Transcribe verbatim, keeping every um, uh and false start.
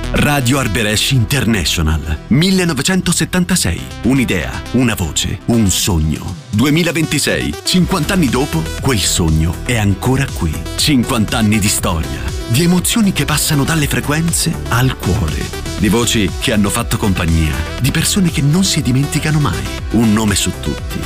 Radio Arberesh International, millenovecentosettantasei. Un'idea, una voce, un sogno. duemilaventisei, cinquanta anni dopo, quel sogno è ancora qui. cinquanta anni di storia, di emozioni che passano dalle frequenze al cuore, di voci che hanno fatto compagnia, di persone che non si dimenticano mai. Un nome su tutti.